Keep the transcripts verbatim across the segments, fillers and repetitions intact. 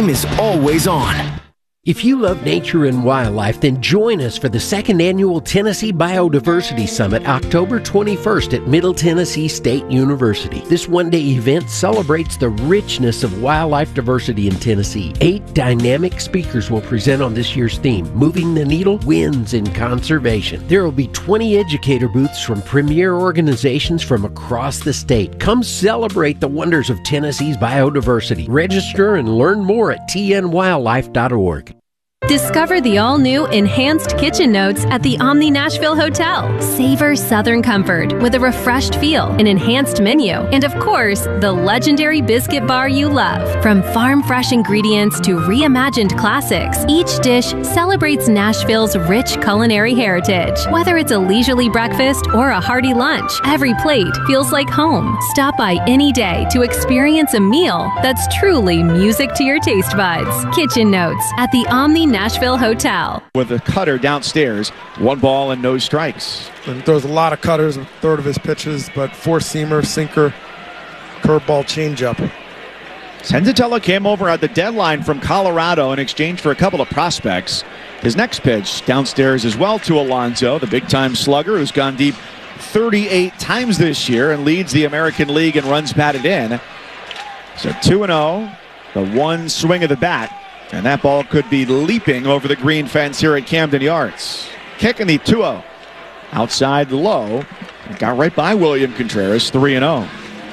game is always on. If you love nature and wildlife, then join us for the second annual Tennessee Biodiversity Summit, October twenty-first at Middle Tennessee State University. This one-day event celebrates the richness of wildlife diversity in Tennessee. Eight dynamic speakers will present on this year's theme, Moving the Needle, Wins in Conservation. There will be twenty educator booths from premier organizations from across the state. Come celebrate the wonders of Tennessee's biodiversity. Register and learn more at t n wildlife dot org. Discover the all-new Enhanced Kitchen Notes at the Omni Nashville Hotel. Savor Southern comfort with a refreshed feel, an enhanced menu, and of course, the legendary biscuit bar you love. From farm-fresh ingredients to reimagined classics, each dish celebrates Nashville's rich culinary heritage. Whether it's a leisurely breakfast or a hearty lunch, every plate feels like home. Stop by any day to experience a meal that's truly music to your taste buds. Kitchen Notes at the Omni Nashville Hotel. With a cutter downstairs, one ball and no strikes. And throws a lot of cutters, a third of his pitches, but four-seamer, sinker, curveball, changeup. Senzatella came over at the deadline from Colorado in exchange for a couple of prospects. His next pitch downstairs as well to Alonso, the big-time slugger who's gone deep thirty-eight times this year and leads the American League in runs batted in. So two and oh, the one swing of the bat. And that ball could be leaping over the green fence here at Camden Yards. Kicking the two oh. Outside the low. Got right by William Contreras, three and oh.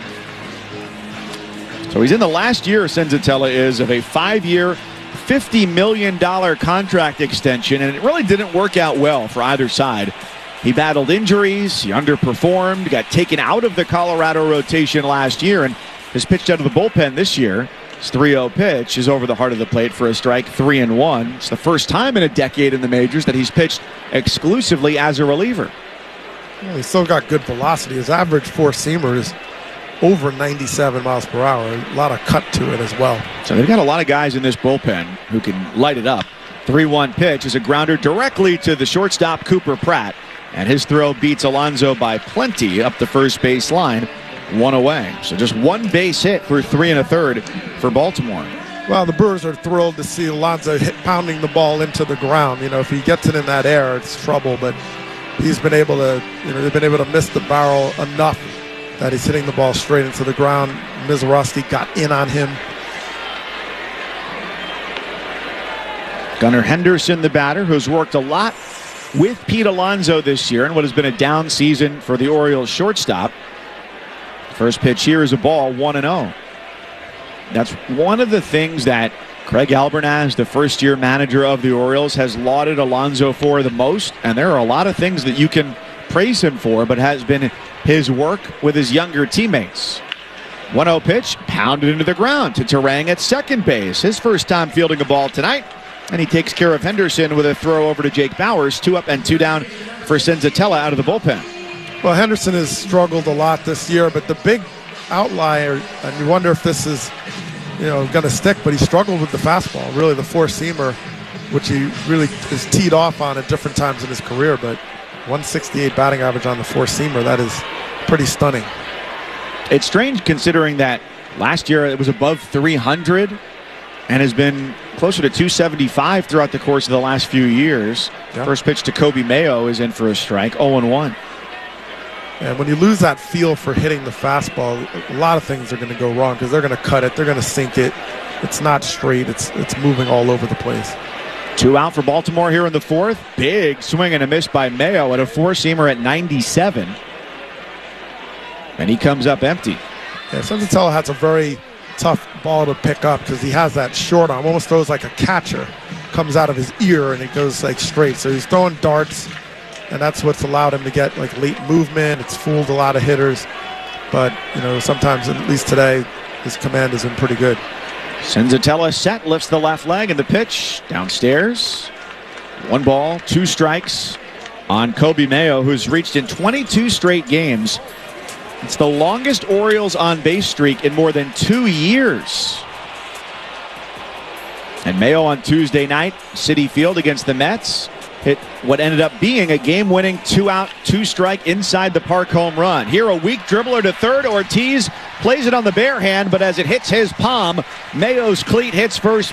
So he's in the last year, Senzatella is, of a five-year, fifty million dollars contract extension, and it really didn't work out well for either side. He battled injuries, he underperformed, got taken out of the Colorado rotation last year, and has pitched out of the bullpen this year. His three oh pitch is over the heart of the plate for a strike, three and one. It's the first time in a decade in the majors that he's pitched exclusively as a reliever. Well, he's still got good velocity. His average four-seamer is over ninety-seven miles per hour. A lot of cut to it as well. So they've got a lot of guys in this bullpen who can light it up. three one pitch is a grounder directly to the shortstop, Cooper Pratt. And his throw beats Alonso by plenty up the first base line. One away. So just one base hit through three and a third for Baltimore. Well, the Brewers are thrilled to see Alonso hit, pounding the ball into the ground. You know, if he gets it in that air, it's trouble. But he's been able to, you know, they've been able to miss the barrel enough that he's hitting the ball straight into the ground. Mizrachi got in on him. Gunnar Henderson, the batter, who's worked a lot with Pete Alonso this year in what has been a down season for the Orioles shortstop. First pitch here is a ball, one and oh. That's one of the things that Craig Albernaz, the first-year manager of the Orioles, has lauded Alonso for the most. And there are a lot of things that you can praise him for, but has been his work with his younger teammates. one oh pitch, pounded into the ground to Terang at second base. His first time fielding a ball tonight. And he takes care of Henderson with a throw over to Jake Bowers. Two up and two down for Senzatella out of the bullpen. Well, Henderson has struggled a lot this year, but the big outlier, and you wonder if this is, you know, going to stick, but he struggled with the fastball, really the four-seamer, which he really is teed off on at different times in his career, but one sixty-eight batting average on the four-seamer, that is pretty stunning. It's strange considering that last year it was above three hundred and has been closer to two seventy-five throughout the course of the last few years. Yeah. First pitch to Kobe Mayo is in for a strike, oh and one. And when you lose that feel for hitting the fastball, a lot of things are going to go wrong because they're going to cut it, they're going to sink it. It's not straight, it's it's moving all over the place. Two out for Baltimore here in the fourth. Big swing and a miss by Mayo at a four-seamer at ninety-seven. And he comes up empty. Yeah, Senzatella has a very tough ball to pick up because he has that short arm, almost throws like a catcher. Comes out of his ear and it goes like straight. So he's throwing darts. And that's what's allowed him to get like late movement. It's fooled a lot of hitters. But, you know, sometimes, at least today, his command has been pretty good. Senzatella set, lifts the left leg, and the pitch downstairs. One ball, two strikes on Kobe Mayo, who's reached in twenty-two straight games. It's the longest Orioles on-base streak in more than two years. And Mayo on Tuesday night, Citi Field against the Mets, hit what ended up being a game-winning two-out, two-strike inside the park home run. Here, a weak dribbler to third. Ortiz plays it on the bare hand, but as it hits his palm, Mayo's cleat hits first